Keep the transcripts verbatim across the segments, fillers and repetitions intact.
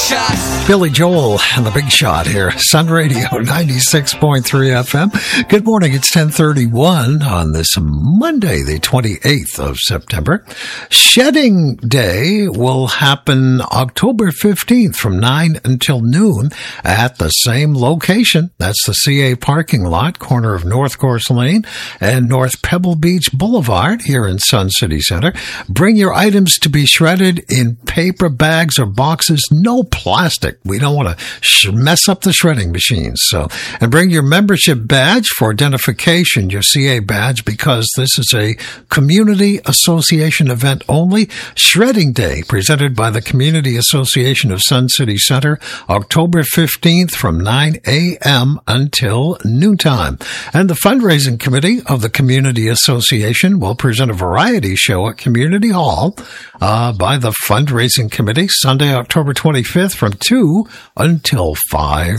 shot. Billy Joel and the Big Shot here, Sun Radio ninety-six point three F M. Good morning. It's ten thirty-one on this Monday, the twenty-eighth of September. Shedding Day will happen October fifteenth from nine until noon at the same location. That's the C A parking lot, corner of North Course Lane and North Pebble Beach Boulevard here in Sun City Center. Bring your items to be shredded in paper bags or boxes, no plastic. We don't want to sh- mess up the shredding machines. So, and bring your membership badge for identification, your C A badge, because this is a community association event only. Shredding Day, presented by the Community Association of Sun City Center, October fifteenth from nine a.m. until noontime. And the fundraising committee of the Community Association will present a variety show at Community Hall uh, by the fundraising committee Sunday, October twenty-fifth from two until five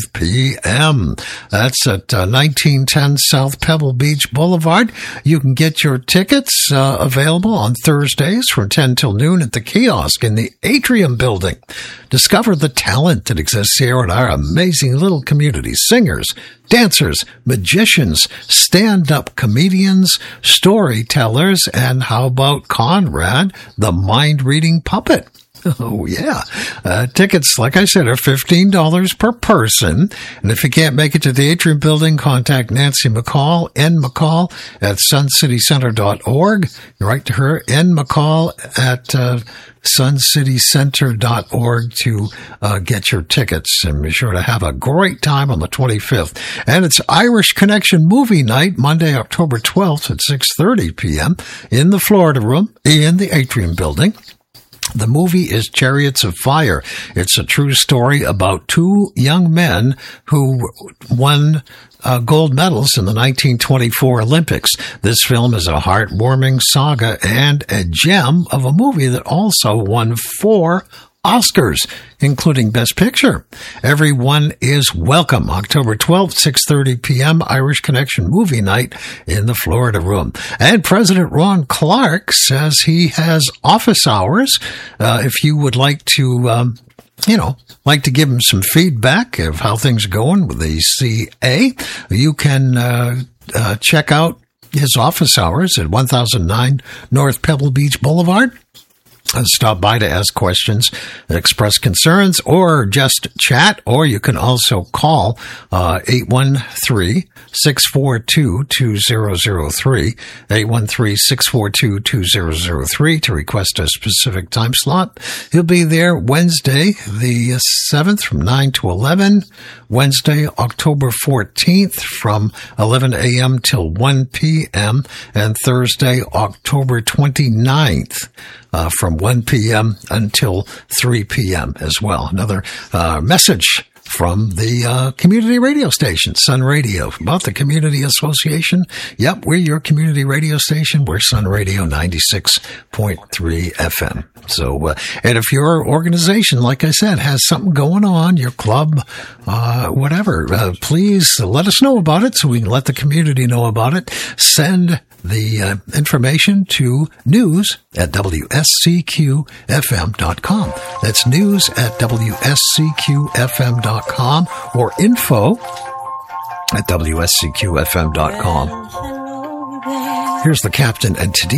p.m. That's at uh, nineteen ten South Pebble Beach Boulevard. You can get your tickets uh, available on Thursdays from ten till noon at the kiosk in the Atrium Building. Discover the talent that exists here in our amazing little community. Singers, dancers, magicians, stand-up comedians, storytellers, and how about Conrad, the mind-reading puppet? Oh, yeah. Uh, tickets, like I said, are fifteen dollars per person. And if you can't make it to the Atrium Building, contact Nancy McCall, N. McCall at sun city center dot org. You write to her, N. McCall at uh, sun city center dot org to uh, get your tickets. And be sure to have a great time on the twenty-fifth. And it's Irish Connection Movie Night, Monday, October twelfth at six thirty p.m. in the Florida Room in the Atrium Building. The movie is Chariots of Fire. It's a true story about two young men who won uh, gold medals in the nineteen twenty-four Olympics. This film is a heartwarming saga and a gem of a movie that also won four Oscars, including Best Picture. Everyone is welcome. October twelfth, six thirty p.m., Irish Connection Movie Night in the Florida Room. And President Ron Clark says he has office hours. Uh, if you would like to, um, you know, like to give him some feedback of how things are going with the C A, you can uh, uh, check out his office hours at one thousand nine North Pebble Beach Boulevard. Stop by to ask questions, express concerns, or just chat, or you can also call uh eight one three, six four two, two zero zero three, eight one three, six four two, two zero zero three to request a specific time slot. He'll be there Wednesday, the seventh from nine to eleven, Wednesday, October fourteenth from eleven a.m. till one p.m., and Thursday, October twenty-ninth Uh, from one p.m. until three p.m. as well. Another uh, message from the uh, community radio station, Sun Radio, about the Community Association. Yep, we're your community radio station. We're Sun Radio ninety-six point three F M. So, uh, and if your organization, like I said, has something going on, your club, uh, whatever, uh, please let us know about it so we can let the community know about it. Send the uh, information to news at W S C Q F M dot com. That's news at W S C Q F M dot com or info at W S C Q F M dot com. Here's the captain and today.